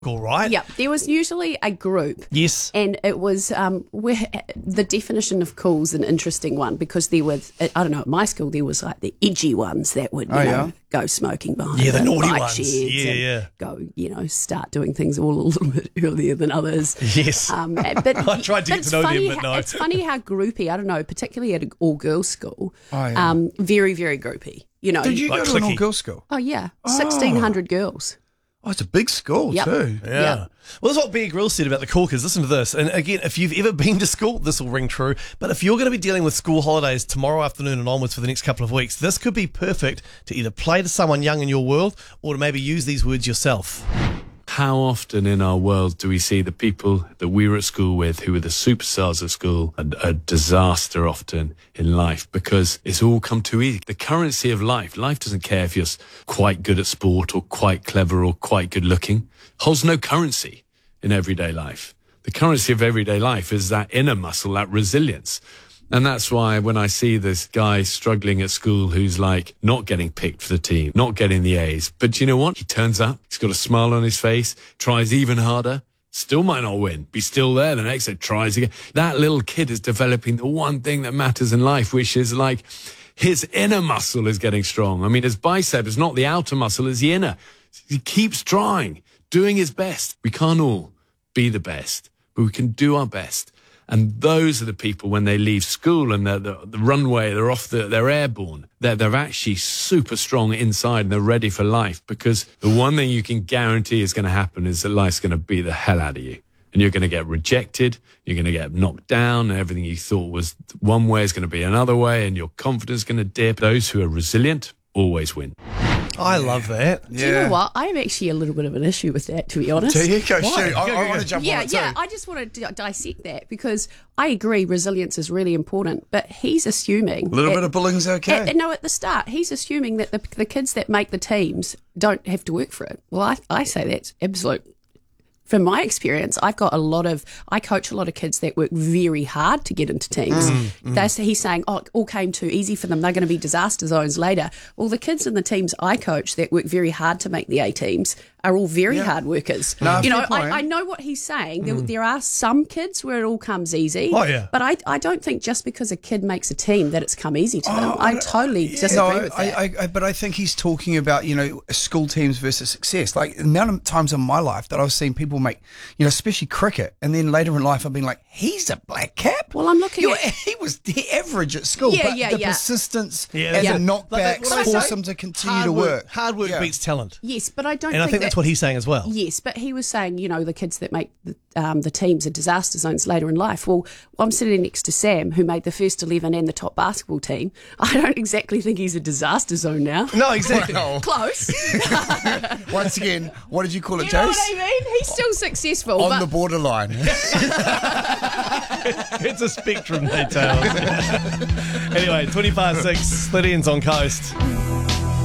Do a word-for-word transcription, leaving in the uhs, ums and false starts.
All right. Yeah, there was usually a group. Yes. And it was, um, where, the definition of cool's an interesting one because there was, I don't know, at my school there was like the edgy ones that would, you Oh, know, yeah? go smoking behind Yeah, the the naughty bike ones. sheds Yeah, and yeah. go, you know, start doing things all a little bit earlier than others. Yes. Um, but I tried to get it's to know them, funny but how- no. It's funny how groupy, I don't know, particularly at an all-girls school, Oh, yeah. um, very, very groupy. You know, Did you Like go to an clicky. all-girls school? oh yeah, sixteen hundred girls. Oh, it's a big school Yep. too. Yeah. Yeah. Well, that's what Bear Grylls said about the Corkers. Listen to this. And again, if you've ever been to school, this will ring true. But if you're going to be dealing with school holidays tomorrow afternoon and onwards for the next couple of weeks, this could be perfect to either play to someone young in your world or to maybe use these words yourself. How often in our world do we see the people that we were at school with who were the superstars at school a, a disaster often in life because it's all come too easy. The currency of life, life doesn't care if you're quite good at sport or quite clever or quite good looking, holds no currency in everyday life. The currency of everyday life is that inner muscle, that resilience. And that's why when I see this guy struggling at school who's like not getting picked for the team, not getting the A's, but you know what? He turns up, he's got a smile on his face, tries even harder, still might not win, be still there the next day, tries again. That little kid is developing the one thing that matters in life, which is like his inner muscle is getting strong. I mean, his bicep is not the outer muscle, it's the inner. He keeps trying, doing his best. We can't all be the best, but we can do our best. And those are the people when they leave school and they're the, the runway, they're off the, they're airborne. They're, they're actually super strong inside and they're ready for life because the one thing you can guarantee is going to happen is that life's going to beat the hell out of you. And you're going to get rejected, you're going to get knocked down, and everything you thought was one way is going to be another way, and your confidence is going to dip. Those who are resilient always win. I love that. Do you know what? I have actually a little bit of an issue with that, to be honest. Do you go Why? shoot? I, Go, go, I want go. to jump Yeah, on it yeah. too. I just want to d- dissect that because I agree resilience is really important, but he's assuming A little at- bit of bullying's okay. At, no, at the start, he's assuming that the, the kids that make the teams don't have to work for it. Well, I, I say that's absolute. From my experience, I've got a lot of, I coach a lot of kids that work very hard to get into teams. Mm, That's, he's saying, oh, it all came too easy for them. They're going to be disaster zones later. Well, the kids in the teams I coach that work very hard to make the A teams are all very Yeah. hard workers. No, you know, fair point. I, I know what he's saying. There, there are some kids where it all comes easy. Oh, yeah. But I, I don't think just because a kid makes a team that it's come easy to them. Oh, I I- totally disagree no, with I, that. I, I, but I think he's talking about, you know, school teams versus success. Like, the amount of times in my life that I've seen people make, you know, especially cricket, and then later in life I've been like, he's a black cap. Well, I'm looking You- at- He was the average at school, Yeah, but yeah, the yeah. persistence Yeah, and that's the it. knockbacks Like, what I force say? him to continue Hard to work. Hard work Yeah. beats talent. Yes, but I don't And I think think that, that's what he's saying as well. Yes, but he was saying, you know, the kids that make the, um, the teams are disaster zones later in life. Well, I'm sitting next to Sam, who made the first eleven and the top basketball team. I don't exactly think he's a disaster zone now. No, exactly. Well, Close. once again, what did you call it, You know what Jace? I mean? He's still successful. On but the borderline. It's a spectrum, they tell us. Anyway, twenty past six, Lydian's on Coast.